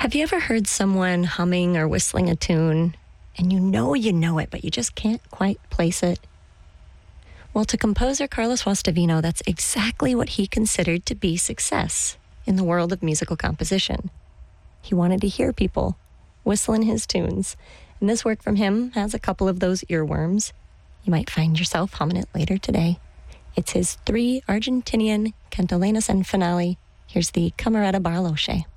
Have you ever heard someone humming or whistling a tune, and you know it, but you just can't quite place it? Well, to composer Carlos Guastavino, that's exactly what he considered to be success in the world of musical composition. He wanted to hear people whistling his tunes, and this work from him has a couple of those earworms. You might find yourself humming it later today. It's his 3 Argentinian cantilenas and finale. Here's the Camerata Barloche.